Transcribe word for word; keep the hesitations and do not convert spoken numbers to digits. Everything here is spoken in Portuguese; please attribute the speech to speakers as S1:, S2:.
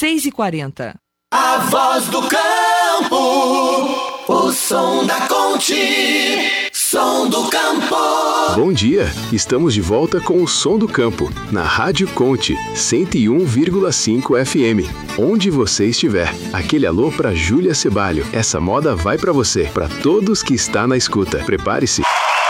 S1: seis e quarenta.
S2: A voz do campo, o som da Conte, som do campo.
S3: Bom dia, estamos de volta com o Som do Campo, na Rádio Conte, cento e um vírgula cinco F M. Onde você estiver, aquele alô para Júlia Cebalho. Essa moda vai para você, para todos que está na escuta. Prepare-se.